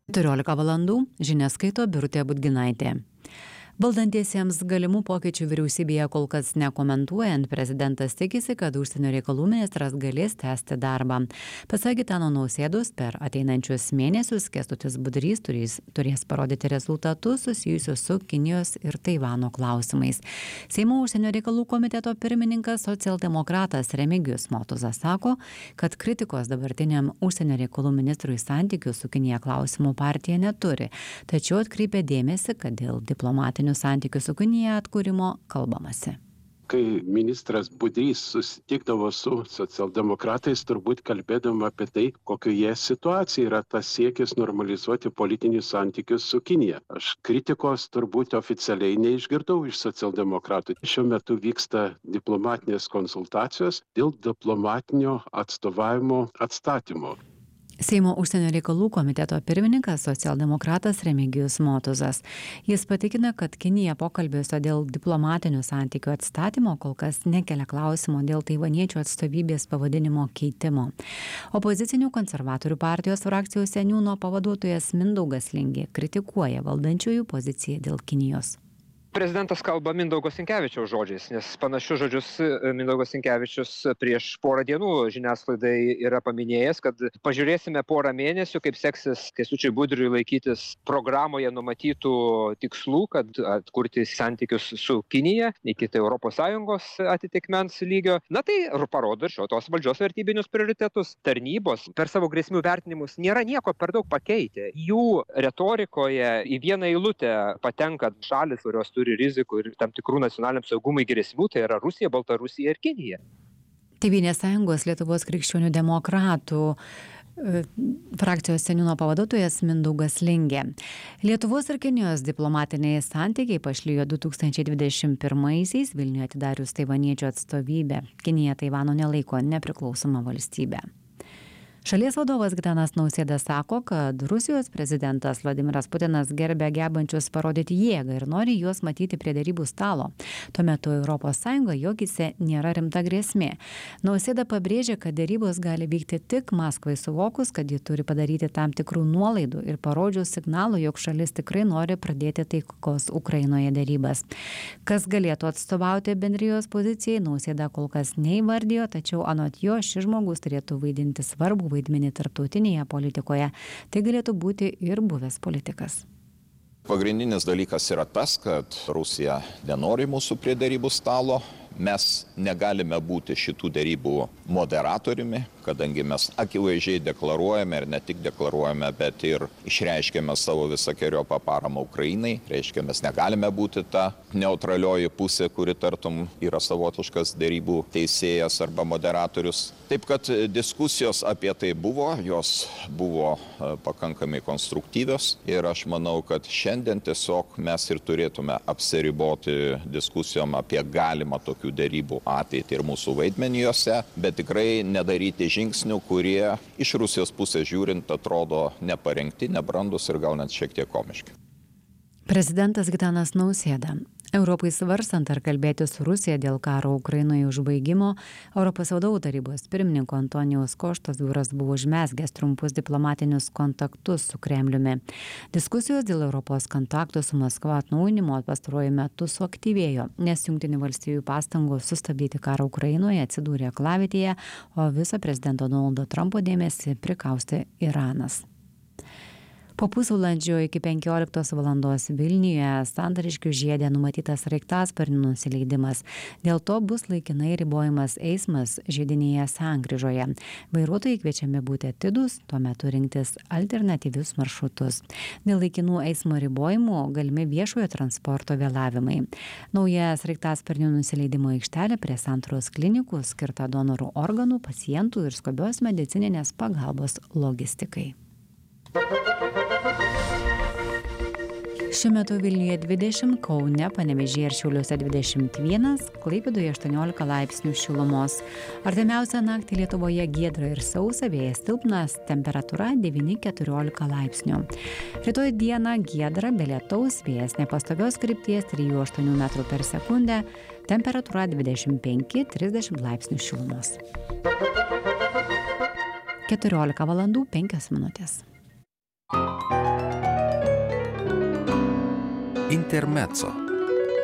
14 valandų žinias skaito Birutė Budginaitė. Valdantiesiems galimų pokyčių vyriausybėje kol kas nekomentuojant, prezidentas tikisi, kad užsienio reikalų ministras galės tęsti darbą. Pasak Gitano Nausėdos, per ateinančius mėnesius Kęstutis Budrys turės parodyti rezultatus susijusius su Kinijos ir Taivano klausimais. Seimo užsienio reikalų komiteto pirmininkas socialdemokratas Remigijus Motuzas sako, kad kritikos dabartiniam užsienio reikalų ministrui santykių su Kinija klausimų partija neturi, tačiau atkreipia dėmesį, kad dėl diplomatinių santykių su Kinija atkūrimo kalbamasi. Kai ministras Budrys susitikdavo su socialdemokratais, turbūt kalbėdama apie tai, kokioje situacijoje yra tas siekis normalizuoti politinius santykius su Kinija. Aš kritikos turbūt oficialiai neišgirdau iš socialdemokratų. Šiuo metu vyksta diplomatinės konsultacijos dėl diplomatinio atstovavimo atstatymo. Seimo užsienio reikalų komiteto pirmininkas socialdemokratas Remigijus Motuzas. Jis patikina, kad Kinija pokalbiuose dėl diplomatinių santykių atstatymo kol kas nekelia klausimo dėl taivaniečių atstovybės pavadinimo keitimo. Opozicinių konservatorių partijos frakcijos seniūno pavaduotojas Mindaugas Lingė kritikuoja valdančiųjų poziciją dėl Kinijos. Prezidentas kalba Mindaugo Sinkevičiaus žodžiais, nes panašius žodžius Mindaugas Sinkevičius prieš porą dienų žiniasklaidai yra paminėjęs, kad pažiūrėsime porą mėnesių, kaip seksis Kęstučiui Budriui laikytis programoje numatytų tikslų, kad atkurti santykius su Kinija iki ES atitikmens lygio. Na tai parodo ir šios valdžios vertybinius prioritetus. Tarnybos per savo grėsmių vertinimus nėra nieko per daug pakeitę. Jų retorikoje į vieną eilutę patenka šalis, kurios turi rizikų ir tam tikrų nacionaliniam saugumui grėsmių, tai yra Rusija, Baltarusija ir Kinija. Tėvynės sąjungos Lietuvos krikščionių demokratų frakcijos seniūno pavaduotojas Mindaugas Lingė. Lietuvos ir Kinijos diplomatiniai santykiai pašlijo 2021-aisiais Vilniuje atidarius taivaniečių atstovybę. Kinija Taivano nelaiko nepriklausoma valstybė. Šalies vadovas Gitanas Nausėda sako, kad Rusijos prezidentas Vladimiras Putinas gerbia gebančius parodyti jėgą ir nori juos matyti prie derybų stalo. Tuo metu ES jo akyse nėra rimta grėsmė. Nausėda pabrėžė, kad derybos gali vykti tik Maskvai suvokus, kad ji turi padaryti tam tikrų nuolaidų ir parodžius signalų, jog šalis tikrai nori pradėti taikos Ukrainoje derybas. Kas galėtų atstovauti bendrijos pozicijai, Nausėda kol kas neįvardijo, tačiau anot jo šis žmogus turėtų vaidinti svarbų vaidmenį tarptautinėje politikoje. Tai galėtų būti ir buvęs politikas. Pagrindinis dalykas yra tas, kad Rusija nenori mūsų prie derybų stalo. Mes negalime būti šitų derybų moderatoriumi, kadangi mes akivaizdžiai deklaruojame ir ne tik deklaruojame, bet ir išreiškėme savo visokeriopą paramą Ukrainai. Reiškia, mes negalime būti ta neutralioji pusė, kuri tartum yra savotiškas derybų teisėjas arba moderatorius. Taip kad diskusijos apie tai buvo, jos buvo pakankamai konstruktyvios ir aš manau, kad šiandien tiesiog mes ir turėtume apsiriboti diskusijom apie galimą tokių derybų ateitį ir mūsų vaidmenį jose, bet tikrai nedaryti žingsnių, kurie iš Rusijos pusės žiūrint atrodo neparengti, nebrandus ir gal net šiek tiek komiški. Prezidentas Gitanas Nausėda. Europai svarstant ar kalbėti su Rusija dėl karo Ukrainoje užbaigimo, Europos vadovų tarybos pirmininko Antonijaus Koštos biuras buvo užmezgęs trumpus diplomatinius kontaktus su Kremliumi. Diskusijos dėl Europos kontaktų su Maskva atnaujinimo pastaruoju metu suaktyvėjo, nes Jungtinių valstijų pastangos sustabdyti karą Ukrainoje atsidūrė aklavietėje, o visą prezidento Donaldo Trumpo dėmesį prikaustė Iranas. Po pusvalandžio iki 15 valandos Vilniuje Santariškių žiede numatytas sraigtasparnių nusileidimas. Dėl to bus laikinai ribojamas eismas žiedinėje sankryžoje. Vairuotojai kviečiami būti atidūs, tuo metu rinktis alternatyvius maršrutus. Dėl laikinų eismo ribojimų galimi viešojo transporto vėlavimai. Nauja sraigtasparnių nusileidimo aikštelė prie Santaros klinikų skirta donorų organų, pacientų ir skubios medicininės pagalbos logistikai. Šiuo metu Vilniuje 20, Kaune, Panevėžyje ir Šiauliuose 21, Klaipėdoje 18 laipsnių šilumos. Artimiausią naktį Lietuvoje giedra ir sausa, vėjas silpnas, temperatūra 9–14 laipsnių. Rytoj dieną giedra, be lietaus, vėjas nepastovios krypties 3–8 metrų per sekundę, temperatūra 25–30 laipsnių šilumos. 14 valandų 5 minutės. Intermezzo.